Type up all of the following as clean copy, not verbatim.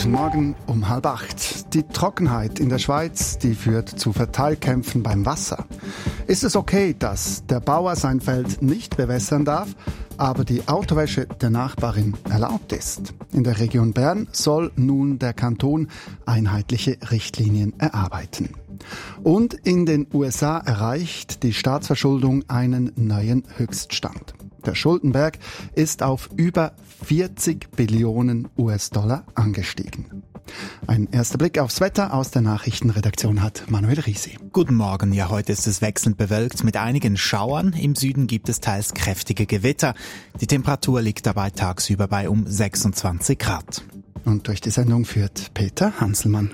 Guten Morgen um 7:30. Die Trockenheit in der Schweiz, die führt zu Verteilkämpfen beim Wasser. Ist es okay, dass der Bauer sein Feld nicht bewässern darf, aber die Autowäsche der Nachbarin erlaubt ist? In der Region Bern soll nun der Kanton einheitliche Richtlinien erarbeiten. Und in den USA erreicht die Staatsverschuldung einen neuen Höchststand. Der Schuldenberg ist auf über 40 Billionen US-Dollar angestiegen. Ein erster Blick aufs Wetter aus der Nachrichtenredaktion hat Manuel Risi. Guten Morgen. Ja, heute ist es wechselnd bewölkt mit einigen Schauern. Im Süden gibt es teils kräftige Gewitter. Die Temperatur liegt dabei tagsüber bei um 26 Grad. Und durch die Sendung führt Peter Hanselmann.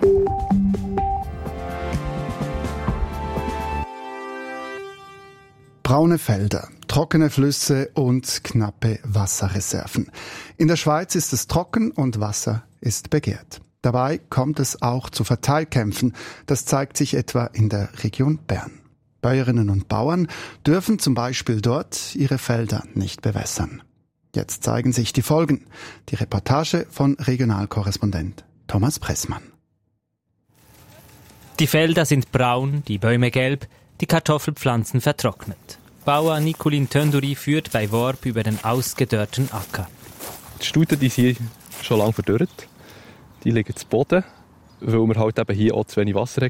Braune Felder, trockene Flüsse und knappe Wasserreserven. In der Schweiz ist es trocken und Wasser ist begehrt. Dabei kommt es auch zu Verteilkämpfen. Das zeigt sich etwa in der Region Bern. Bäuerinnen und Bauern dürfen zum Beispiel dort ihre Felder nicht bewässern. Jetzt zeigen sich die Folgen. Die Reportage von Regionalkorrespondent Thomas Pressmann. Die Felder sind braun, die Bäume gelb, die Kartoffelpflanzen vertrocknet. Bauer Nicolin Tönduri führt bei Worb über den ausgedörrten Acker. Die Stuten die sind schon lange verdorrt. Die liegen zu Boden, weil wir halt eben hier auch zu wenig Wasser